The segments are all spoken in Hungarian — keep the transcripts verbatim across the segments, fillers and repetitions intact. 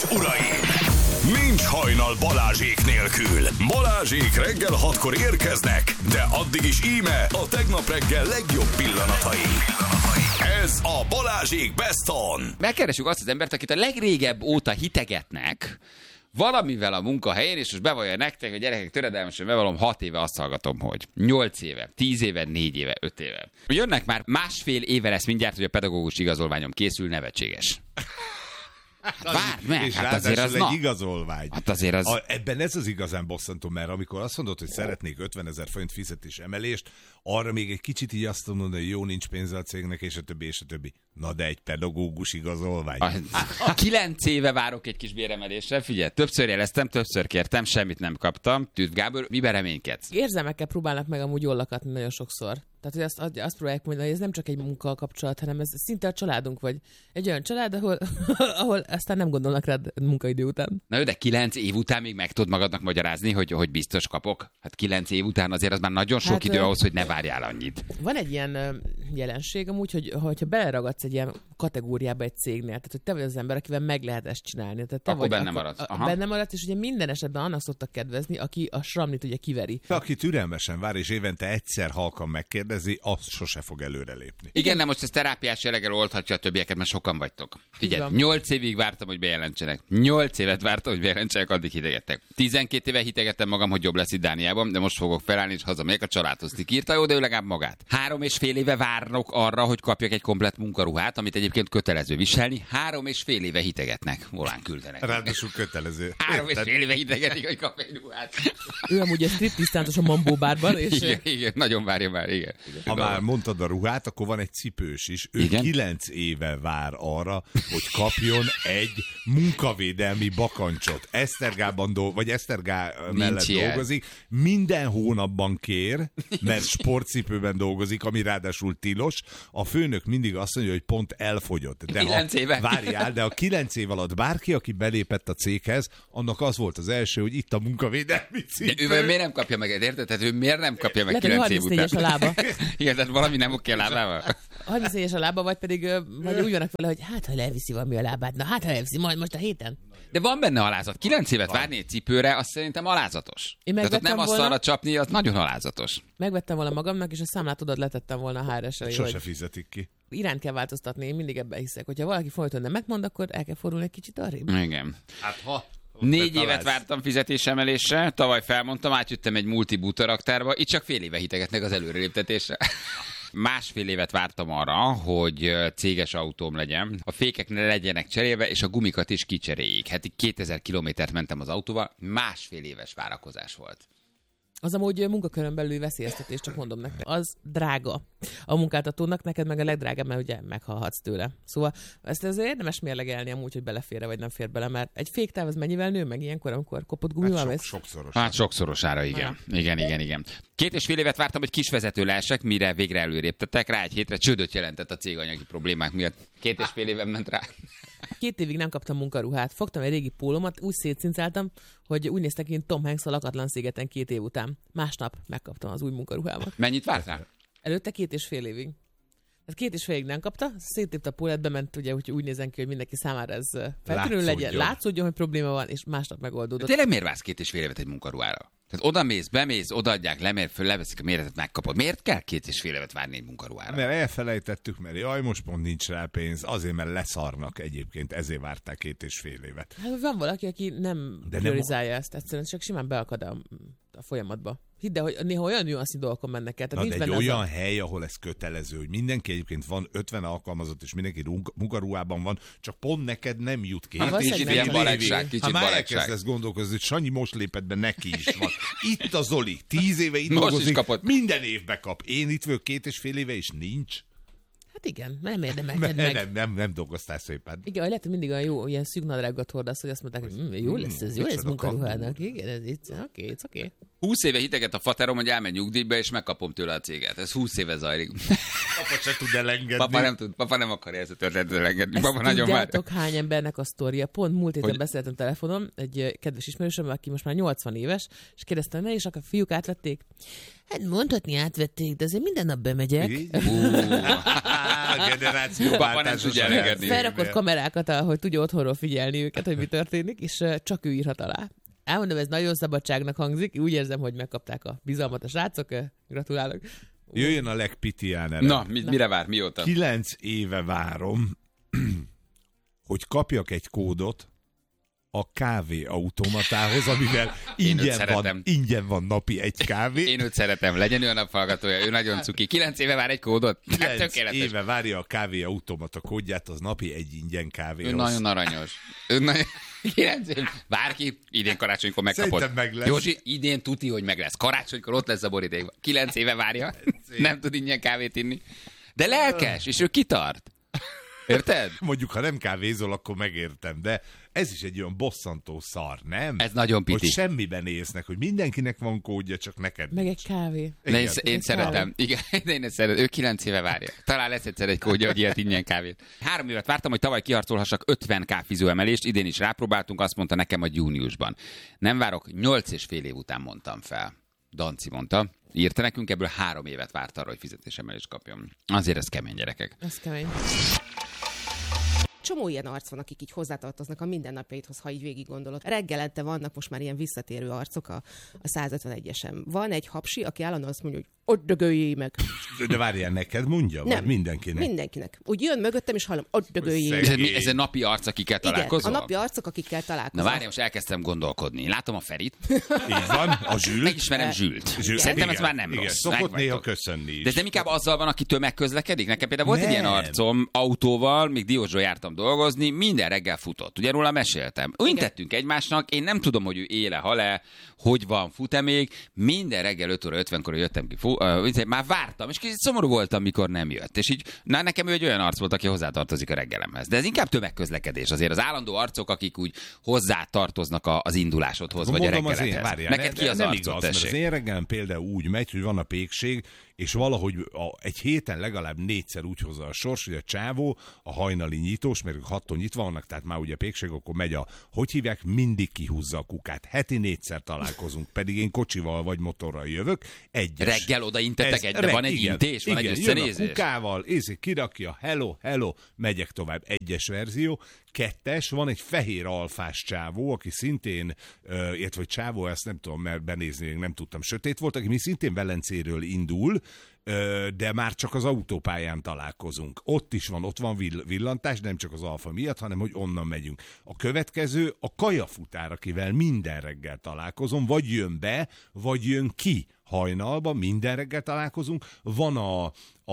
és uraim! Nincs hajnal Balázsék nélkül. Balázsék reggel hatkor érkeznek, de addig is íme a tegnap reggel legjobb pillanatai. Ez a Balázsék Best On. Megkeresünk azt az embert, akit a legrégebb óta hitegetnek valamivel a munkahelyén, és most bevallja nektek, hogy gyerekek, töredelmesen bevallom, hat éve azt hallgatom, hogy nyolc éve, tíz éve, négy éve, öt éve. Jönnek már másfél éve lesz mindjárt, hogy a pedagógus igazolványom készül, nevetséges. Hát várd meg, és hát azért az egy na. igazolvány. Hát azért az... A, ebben ez az igazán bosszantó, mert amikor azt mondod, hogy szeretnék ötvenezer forint fizetés emelést, arra még egy kicsit így azt mondod, hogy jó, nincs pénze a cégnek, és a többi, és a többi. Na de egy pedagógus igazolvány. A, a kilenc éve várok egy kis béremelésre, figyelj, többször jeleztem, többször kértem, semmit nem kaptam. Tűz Gábor, miben reménykedsz? Érzelmekkel próbálnak meg amúgy jól lakatni nagyon sokszor. Tehát, hogy azt, azt próbálják mondani, hogy ez nem csak egy munka kapcsolat, hanem ez szinte a családunk, vagy egy olyan család, ahol, ahol aztán nem gondolnak rád munkaidő után. Na jó, de kilenc év után még meg tudod magadnak magyarázni, hogy, hogy biztos kapok? Hát kilenc év után azért az már nagyon sok hát, idő ahhoz, hogy ne várjál annyit. Van egy ilyen jelenség amúgy, hogy hogyha beleragadsz egy ilyen kategóriába egy cégnél, tehát hogy te vagy az ember, akivel meg lehet ezt csinálni. Tehát te akkor vagy, benne maradsz. Aha. Benne maradsz, és ugye minden esetben annak szoktak kedvezni, aki a sramlit ugye kiveri. Aki türelmesen vár, és évente egyszer halkan megkérdezi, azt sose fog előrelépni. Igen, de most ez terápiás jelleggel oldhatja a többieket, mert sokan vagytok. Figyelj, nyolc évig vártam, hogy bejelentsenek. Nyolc évet vártam, hogy bejelentsenek, addig hitegettek. Tizenkét éve hitegettem magam, hogy jobb lesz itt Dániában, de most fogok felállni, és hazamegyek a családhoz. Ti írta, jó, de ő legalább magát. Három és fél éve várnak arra, hogy kapjak egy komplett munkaruhát, amit egyébként kötelező viselni. Három és fél éve hitegetnek. Volán küldenek. Ráadásul kötelező. Három és fél éve hitegetik, hogy kap egy ruhát. Ő amúgy egy striptisztántos a Mambó bárban, és... Igen, igen, nagyon várja már, igen. Ha már mondtad a ruhát, akkor van egy cipős is. Ő igen? kilenc éve vár arra, hogy kapjon egy munkavédelmi bakancsot. Esztergában dolgozik, vagy Esztergá mellett ilyen. dolgozik. Minden hónapban kér, mert sportcipőben dolgozik, ami ráadásul tilos. A főnök mindig azt mondja, hogy pont elfogyott. De kilenc éve. Várjál, de a kilenc év alatt bárki, aki belépett a céghez, annak az volt az első, hogy itt a munkavédelmi cipő. De ő miért nem kapja meg, érted? Tehát ő miért nem kapja meg lehet, kilenc év után? a lába. Igen, tehát valami nem oké a lábával. harmincnégyes a lába, vagy pedig vagy úgy vannak vele, hogy hát, ha leviszi valami a lábát, na hát, ha leviszi majd most a héten. De van benne alázat. Kilenc évet várni egy cipőre, azt szerintem alázatos. Én tehát ott nem volna, asztalra csapni, az nagyon alázatos. Megvettem volna magamnak, és a számlát oda letettem volna a há er es elé. Sose fizetik ki. Irányt kell változtatni, én mindig ebben hiszek. Hogyha valaki folyton nemet mond, akkor el kell fordulni egy kicsit arrébb. Igen. Hát ha... Négy évet vártam fizetésemelésre, tavaly felmondtam, átjöttem egy multibútaraktárba, itt csak fél éve hitegetnek az előreléptetésre. Másfél évet vártam arra, hogy céges autóm legyen, a fékek ne legyenek cserélve, és a gumikat is kicseréljék. Hát így kétezer kilométert mentem az autóval, másfél éves várakozás volt. Az amúgy munkakörön belül veszélyeztetés, csak mondom nektek. Az drága a munkáltatónak, neked meg a legdrágább, mert ugye meghalhatsz tőle. Szóval ezt azért érdemes mérlegelni amúgy, hogy belefér vagy nem fér bele, mert egy féktáv az mennyivel nő meg ilyenkor, amikor kopott gumival hát sok, sokszoros. Hát sokszorosára, igen. Na. Igen, igen, igen. Két és fél évet vártam, hogy kisvezető lehessek, mire végre előréptettek. Rá egy hétre csődöt jelentett a cég anyagi problémák miatt. Két és fél éven ment rá. Két évig nem kaptam munkaruhát. Fogtam egy régi pólómat, úgy szétszincáltam, hogy úgy néztek, mint Tom Hanks a Lakatlan szigeten két év után. Másnap megkaptam az új munkaruhámat. Mennyit vártál? Előtte két és fél évig. Tehát két és fél évig nem kapta, széttépte a pólát, bement, ugye, hogy úgy nézen ki, hogy mindenki számára ez feltűnő legyen, látszódjon, hogy probléma van, és másnap megoldódott. De tényleg miért vársz két és fél évet egy munkaruhára? Tehát oda mész, bemész, odaadják, lemér, föl, leveszik a méretet, megkapod. Miért kell két és fél évet várni egy munkaruhára? Mert elfelejtettük, mert jaj, most pont nincs rá pénz, azért, mert leszarnak egyébként, ezért várták két és fél évet. Hát van valaki, aki nem De priorizálja nem... ezt, egyszerűen csak simán beakad a, a folyamatba. Hidd el, hogy néha olyan nüansznyi dolgokon mennek el. Na, de egy olyan a... hely, ahol ez kötelező, hogy mindenki egyébként van ötven alkalmazott, és mindenki munkaruhában van, csak pont neked nem jut ki. Hát kicsit ilyen balegság, kicsit ha már balegság. elkezdesz gondolkozni, hogy Sanyi most lépett be, neki is van. Itt a Zoli, tíz éve itt most dolgozik, minden évbe kap. Én itt vagyok két és fél éve, és nincs. Hát igen, nem érdemelted meg. Nem, nem, nem dolgoztál szépen. Igen, lehet, hogy mindig olyan jó, ilyen szűk nadrágot hordasz, hogy azt mondták, hogy mm, jó lesz ez, jó lesz munkaruhának. Igen, ez itt, oké, okay, oké. Okay. húsz éve hiteget a faterom, hogy elmegy nyugdíjba, és megkapom tőle a céget. Ez húsz éve zajlik. Papa se tud elengedni. Papa nem tud, papa nem akarja ezt a történetet elengedni. Ezt Papa nagyon már... tudjátok, hány embernek a sztoria. Pont múlt héten Hogy- beszéltem telefonon egy kedves ismerősöm, aki most már nyolcvan éves, és kérdeztem, ne, és akkor a fiúk átvették? Hát mondhatni átvették, de azért minden nap bemegyek. Papa nem tudja elengedni. Felrakott kamerákat, hogy tudja otthonról figyelni őket, hogy mi történik, és uh, csak ő írhat alá. Elmondom, ez nagyon szabadságnak hangzik, úgy érzem, hogy megkapták a bizalmat a srácok, uh, gratulálok. Jöjjön a legpitián erre. Na, mi, mire vár, mióta? Kilenc éve várom, hogy kapjak egy kódot a kávéautomatához, amivel ingyen van, szeretem. ingyen van napi egy kávé. Én őt szeretem, legyen ő a naphallgatója, ő nagyon cuki. Kilenc éve vár egy kódot? Hát Kilenc tökéletes. éve várja a kávéautomata kódját, az napi egy ingyen kávéhoz. Ő nagyon aranyos. Ő nagyon... Kilenc év. Bárki idén karácsonykor megkapod. Szerintem meg lesz. Józsi, idén tuti, hogy meg lesz. Karácsonykor ott lesz a borítékban. Kilenc éve várja. Nem tud ingyen kávét inni. De lelkes, és ő kitart. Érted? Mondjuk, ha nem kávézol, akkor megértem, de ez is egy olyan bosszantó szar, nem? Ez nagyon piti. Hogy semmiben néznek, hogy mindenkinek van kódja, csak neked Meg nincs. egy kávé. De én, Igen. én Ez szeretem. Igen, de én ezt szeretem. Ő kilenc éve várja. Talán lesz egyszer egy kódja, hogy ilyet ingyen kávét. Három évet vártam, hogy tavaly kiharcolhassak ötven káfizó emelést, idén is rápróbáltunk, azt mondta nekem, hogy júniusban. Nem várok, nyolc és fél év után mondtam fel. Danci mondta. Írta nekünk, ebből három évet várt arra, hogy fizetésemelést kapjon. Azért ez kemény, gyerekek. Ez kemény. Csomó ilyen arc van, akik így hozzátartoznak a mindennapjaidhoz, ha így végig gondolod. Reggelente vannak most már ilyen visszatérő arcok a, a százötvenegyesen. Van egy hapsi, aki állandóan azt mondja, hogy ott dögöljél meg. De várjál, neked mondja? Nem. Vagy mindenkinek? Mindenkinek. Úgy jön mögöttem, és hallom, ott dögöljél Ez, meg. mi- ez a napi arc, akikkel Igen, a találkozol? napi arcok, akikkel Na találkozol. várjál, most elkezdtem gondolkodni. Látom a Ferit, Így van, a Zsült. megismerem Zsült. Zsült, Szerintem ez igen, már nem igen, rossz. szokott Megvagytok. néha köszönni is. De ez nem inkább azzal van, akitől megközlekedik? Nekem például volt egy Nem. ilyen arcom autóval, még Diósról jártam dolgozni, minden reggel futott. Ugye róla meséltem. Úgy tettünk egymásnak, én nem tudom, hogy ő éle, hal-e, hogy van, fut-e még. Minden reggel öt óra ötvenkor jöttem ki. Fú, uh, már vártam, és kicsit szomorú voltam, mikor nem jött. És így, na, nekem ő egy olyan arc volt, aki hozzátartozik a reggelemhez. De ez inkább tömegközlekedés azért. Az állandó arcok, akik úgy hozzátartoznak a- az indulásodhoz, vagy a Mondom, az én, reggeledhez. várjál, Neked ne- ki az nem arcod, igaz, mert tessék? az én reggelem például úgy megy, hogy van a pékség, és valahogy a, egy héten legalább négyszer úgy hozza a sors, hogy a csávó, a hajnali nyitós, mert ők hattól nyitva vannak, tehát már ugye pékség, akkor megy a, hogy hívják, mindig kihúzza a kukát. Heti négyszer találkozunk, pedig én kocsival vagy motorral jövök. Egyes. Reggel odaintetek Ez- egy, de reg- van egy igen, intés, van igen, egy jön összenézés. a kukával, érzik, kirakja, hello, hello, megyek tovább. Egyes verzió. Kettes, van egy fehér alfás csávó, aki szintén, uh, illetve hogy csávó, ezt nem tudom, mert benézni még nem tudtam, sötét volt, aki mi szintén Velencéről indul, uh, de már csak az autópályán találkozunk. Ott is van, ott van vill- villantás, nem csak az alfa miatt, hanem hogy onnan megyünk. A következő a kajafutár, akivel minden reggel találkozom, vagy jön be, vagy jön ki hajnalba, minden reggel találkozunk. Van a,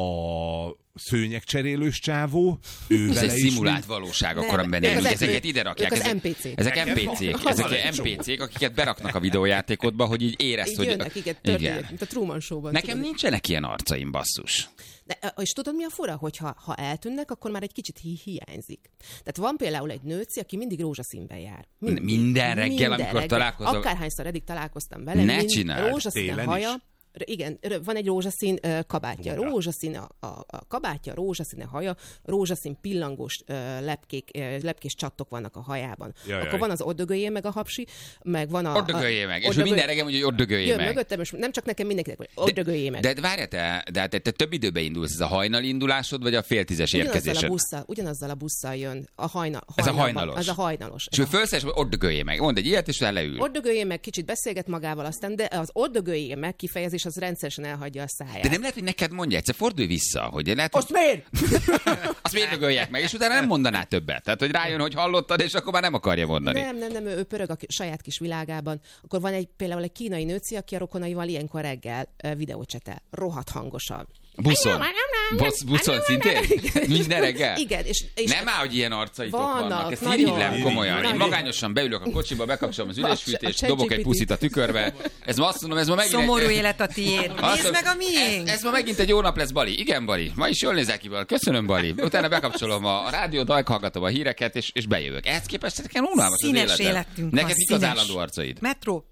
a szőnyegcserélős csávó, ő Ez vele egy is szimulált mind- valóság, Nem, akkor nem, amiben ők élünk. az Ezeket em- ide rakják. ők az ezek- em pé cé-k. Ezek Nekem em pé van. cé-k. Az Ezek van egy em pé csomó. cé-k, akiket beraknak a videójátékodba, hogy így érezd, Így hogy... jönnek, igen, történnek, mint a Truman Show-ban. Nekem tudod. nincsenek ilyen arcaim, basszus. De, és tudod, mi a fura? Hogy ha, ha eltűnnek, akkor már egy kicsit hi- hiányzik. Tehát van például egy nőci, aki mindig rózsaszínben jár. Mindig. Minden reggel, amikor találkozol- Akárhányszor eddig találkoztam vele. Ne mind- csináld. Rózsaszín Télen haja. is? R- Igen, r- van egy rózsaszín uh, kabátja, Ura. rózsaszín a, a, a kabátja, rózsaszín a haja, rózsaszín pillangós uh, lepkék, uh, lepkés csattok vannak a hajában. Jaj, Akkor jaj. van az ott dögöljél meg a hapsi, meg van a... Ott dögöljél meg. És ott ő minden dögöl- reggel mondja, hogy ott dögöljél Jön meg. mögöttem, és nem csak nekem, mindenkinek, hogy ott dögöljél meg. De, de várjál, te, de hát te, te több időbe indulsz, ez a hajnali indulásod, vagy a fél tízes Ugyanazzal a érkezésed? busszal, ugyanazzal a busszal jön a hajna, Ez a hajnalban. hajnalos. Ez a hajnalos. És ő felszes, hogy ott dögöljél meg. Mondd egy ilyet, és utána leül. Ott dögöljél meg, kicsit beszélget magával aztán, de az ott dögöljél meg kifejezés az rendszeresen elhagyja a száját. De nem lehet, hogy neked mondja, egyszer fordulj vissza, hogy lehet, Azt hogy miért? azt miért dögöljek meg, és utána nem mondaná többet. Tehát, hogy rájön, hogy hallottad, és akkor már nem akarja mondani. Nem, nem, nem, ő pörög a ki- saját kis világában. Akkor van egy például egy kínai nőci, aki a rokonaival ilyenkor reggel uh, videócsetel. Rohadt hangosan. Buszon. Busz, buszon szintén? Minden reggel? Igen, és, és Nem áll, hogy ilyen arcaitok Vannak, vannak. Ezt nagyon. irigylem komolyan. Én Nagyon. magányosan beülök a kocsiba, bekapcsolom az ülésfűtést, A dobok egy ChatGPT. puszit a tükörbe. Ez ma azt mondom, ez ma megint... Szomorú egy- élet a tiéd. Azt Nézd mondom, meg a miénk. Ez, ez ma megint egy jó nap lesz, Bali. Igen, Bali. Ma is jól nézel ki, Bali. Köszönöm, Bali. Utána bekapcsolom a, a rádiót, hallgatom a híreket, és, és bejövök. Ehhez képest nekem unalmas az Színes életem. életünk Neked van, mik az színes. állandó arcaid? Metró,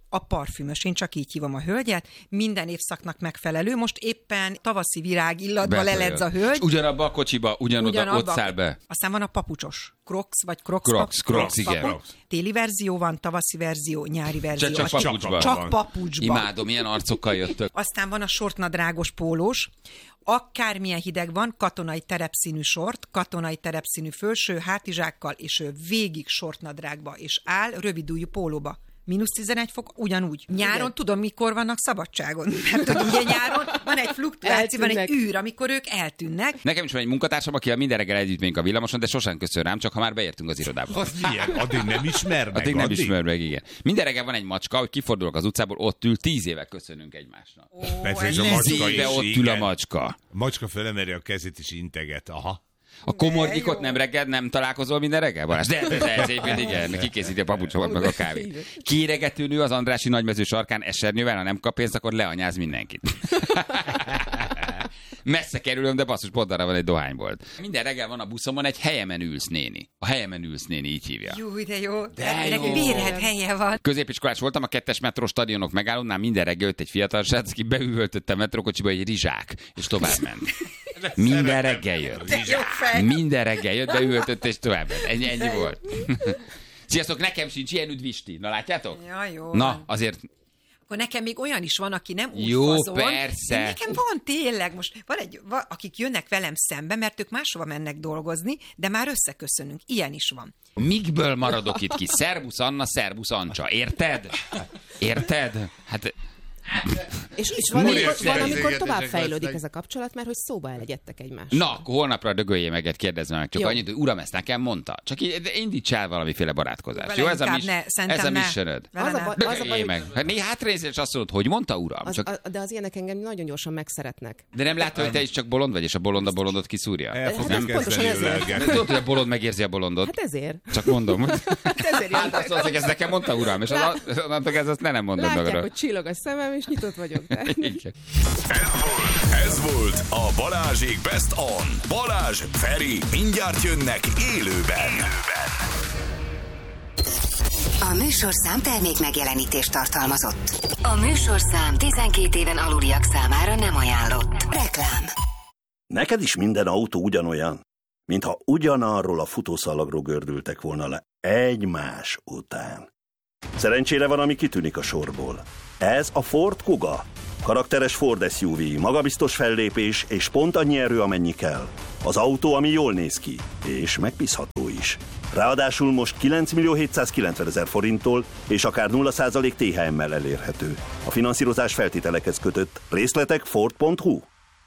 a parfümös, én csak így hívom a hölgyet, minden évszaknak megfelelő, most éppen tavaszi virág illatba leledz a hölgy. És ugyanabba a kocsiba, ugyanoda ugyanabba, ott száll be. Aztán van a papucsos, Crocs vagy Crocs. Crocs, Crocs, igen. Papu. Téli verzió van, tavaszi verzió, nyári verzió. Csak, csak papucsban. Csak papucsban. Imádom, ilyen arcokkal jöttök. Aztán van a sortnadrágos pólós, akármilyen hideg van, katonai terepszínű sort, katonai terepszínű fölső, hátizsákkal, és ő végig sortnadrágba, és áll rövidújú pólóba. mínusz tizenegy fok, ugyanúgy. Nyáron igen. Tudom, mikor vannak szabadságon. Mert tudom, ugye nyáron van egy fluktuáció, van egy űr, amikor ők eltűnnek. Nekem is van egy munkatársam, akivel minden reggel együtt megyünk a villamoson, de sosem köszön rám, csak ha már beértünk az irodába. Az milyen? Addig nem ismer meg. Addig nem ismer meg, igen. Minden reggel van egy macska, hogy kifordulok az utcából, ott ül, tíz éve köszönünk egymásnak. Ó, Persze, tíz macska éve is, ott igen. ül a macska. A macska felemeri a kezét és integet. Aha. A komornyikot nem reggel, nem találkozol minden reggel, Balázs? De, de, de ez éppen igen, kikészíti a papucsomat meg a kávét. Kéregető nő az Andrássy nagymező sarkán esernyővel, ha nem kap pénzt, akkor leanyáz mindenkit. Messze kerülöm, de basszus, pont arra van egy dohánybolt. Minden reggel van a buszomon egy helyemen ülsz néni. A helyemen ülsz néni, így hívja. Jó, de jó. De de jó. Bérelt helye van. Középiskolás voltam, a kettes metró stadionok megállónál minden reggel jött egy fiatal srác, aki beüvöltötte a metrókocsiba egy rizsák, és tovább ment. Minden reggel jött. Minden reggel jött, beüvöltött, és tovább ment. Ennyi, ennyi volt. Sziasztok, nekem sincs ilyen üdvisti. Na, látjátok? Ja, jó. Na, azért... Akkor nekem még olyan is van, aki nem úgy Jó, fazon. persze. De nekem van tényleg, most van egy, van, akik jönnek velem szembe, mert ők máshova mennek dolgozni, de már összeköszönünk. Ilyen is van. Mikből maradok itt ki? Szerbusz Anna, szerbusz Ancsa. Érted? Érted? Hát... És, és van, amikor, van, amikor tovább fejlődik ez a kapcsolat, mert hogy szóba elegyedtek egymással. Na, akkor holnapra dögöljél meg, kérdezzem meg csak jó. Annyit, hogy uram, ezt nekem mondta. Csak indíts el valamiféle barátkozást. Jó, ez a, mis- ne, ez a missionöd. Az a, baj, az a baj, meg. Hát néha hátranézél, és azt mondod, hogy mondta uram. Az, csak... a, de az ilyenek engem nagyon gyorsan megszeretnek. De nem látod, hogy te is csak bolond vagy, és a bolond a bolondot kiszúrja? Hát nem? Pontosan ezért. Tudod, hogy a bolond megérzi a bolondot? Hát ezért. Csak mondom. Hát ezért hát azt mondod, hogy ezt nekem mondta uram, és az, onnantól kezdve azt ne nem mondod Látják, magadra. hogy csillog a szemem, és nyitott vagyok. Ez volt, ez volt a Balázsék Best On. Balázs, Feri, mindjárt jönnek élőben. A műsorszám termék megjelenítést tartalmazott. A műsorszám tizenkét éven aluliak számára nem ajánlott. Reklám. Neked is minden autó ugyanolyan, mintha ugyanarról a futószalagról gördültek volna le egymás után. Szerencsére van, ami kitűnik a sorból. Ez a Ford Kuga. Karakteres Ford es u vé, magabiztos fellépés és pont annyi erő, amennyi kell. Az autó, ami jól néz ki, és megbízható is. Ráadásul most kilenc millió hétszázkilencvenezer forinttól és akár nulla százalék té há emmel elérhető. A finanszírozás feltételekhez kötött. Részletek ford pont hu.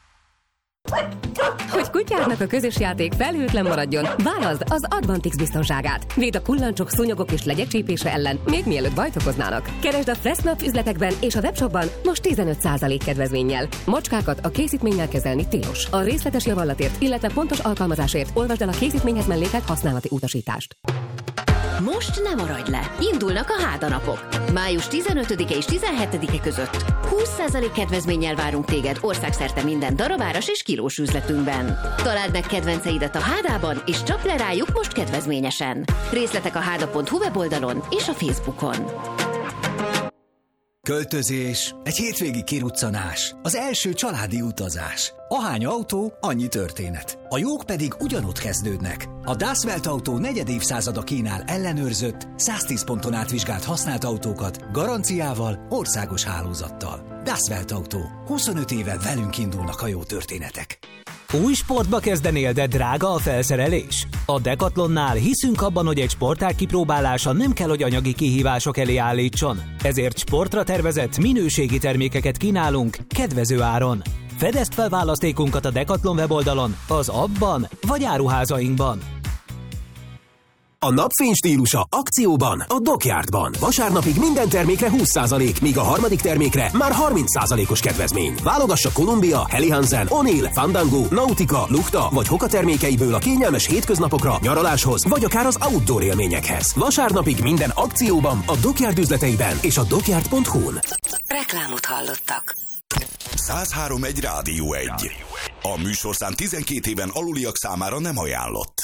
Hogy kutyádnak a közös játék felhőtlen maradjon, válaszd az Advantix biztonságát. Véd a kullancsok, szúnyogok és legyek csípése ellen, még mielőtt bajt okoznának. Keresd a Fressnap üzletekben és a webshopban most tizenöt százalék kedvezménnyel. Macskákat a készítménnyel kezelni tilos. A részletes javallatért, illetve pontos alkalmazásért olvasd el a készítményhez mellékelt használati utasítást. Most nem maradj le! Indulnak a hádanapok. május tizenötödike és tizenhetedike között. húsz százalék kedvezménnyel várunk téged országszerte minden darabáras és kilós üzletünkben. Találd meg kedvenceidet a Hádában, és csapd le rájuk most kedvezményesen. Részletek a háda pont hu weboldalon és a Facebookon. Költözés, egy hétvégi kiruccanás, az első családi utazás. Ahány autó, annyi történet. A jók pedig ugyanott kezdődnek. A Das Welt Autó negyed évszázada kínál ellenőrzött, száztíz ponton átvizsgált használt autókat, garanciával, országos hálózattal. Das Welt Autó. huszonöt éve velünk indulnak a jó történetek. Új sportba kezdenél, de drága a felszerelés? A Decathlonnál hiszünk abban, hogy egy sportág kipróbálása nem kell, hogy anyagi kihívások elé állítson. Ezért sportra tervezett minőségi termékeket kínálunk kedvező áron. Fedezd fel választékunkat a Decathlon weboldalon, az appban vagy áruházainkban. A napfény stílusa akcióban a Dockyardban. Vasárnapig minden termékre húsz százalék, míg a harmadik termékre már harminc százalékos kedvezmény. Válogassa Columbia, Helly Hansen, O'Neill, Fandango, Nautica, Lukta vagy Hoka termékeiből a kényelmes hétköznapokra, nyaraláshoz vagy akár az outdoor élményekhez. Vasárnapig minden akcióban a Dockyard üzleteiben és a dockyard pont hu-n. Reklámot hallottak. száz három egy Rádió egy. A műsorszám tizenkét éven aluliak számára nem ajánlott.